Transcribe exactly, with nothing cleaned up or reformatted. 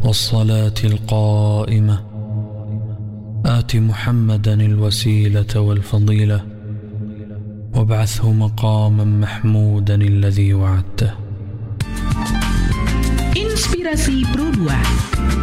والصلاة القائمة آت محمدا الوسيلة والفضيلة وابعثه مقاما محمودا الذي وعدته. Inspirasi Pro dua.